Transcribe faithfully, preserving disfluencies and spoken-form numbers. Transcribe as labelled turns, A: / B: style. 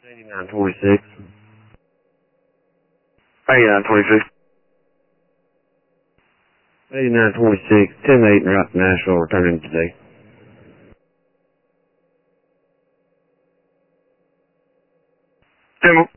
A: eighty-nine twenty-six. eighty-nine twenty-six. eighty-nine twenty-six, ten eight, route to Nashville, returning today. Demo.